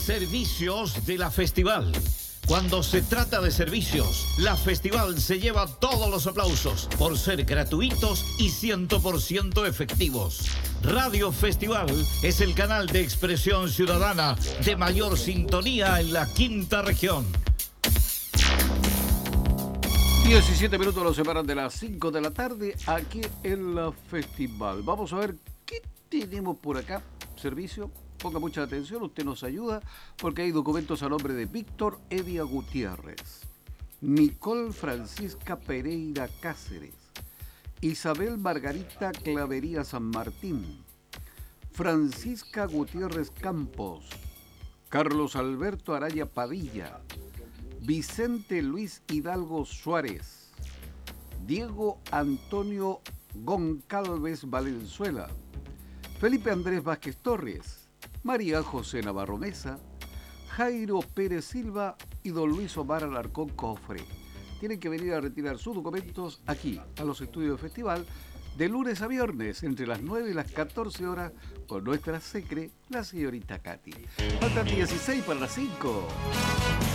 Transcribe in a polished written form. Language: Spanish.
Servicios de la Festival. Cuando se trata de servicios, la Festival se lleva todos los aplausos por ser gratuitos y 100% efectivos. Radio Festival es el canal de expresión ciudadana de mayor sintonía en la quinta región. 17 minutos nos separan de las 5 de la tarde aquí en la Festival. Vamos a ver qué tenemos por acá. Servicio. Ponga mucha atención, usted nos ayuda porque hay documentos a nombre de Víctor Edia Gutiérrez, Nicole Francisca Pereira Cáceres, Isabel Margarita Clavería San Martín, Francisca Gutiérrez Campos, Carlos Alberto Araya Padilla, Vicente Luis Hidalgo Suárez, Diego Antonio Goncalves Valenzuela, Felipe Andrés Vázquez Torres, María José Navarro Mesa, Jairo Pérez Silva y don Luis Omar Alarcón Cofre. Tienen que venir a retirar sus documentos aquí, a los estudios de Festival, de lunes a viernes, entre las 9 y las 14 horas, con nuestra secre, la señorita Katy. Faltan 16 para las 5.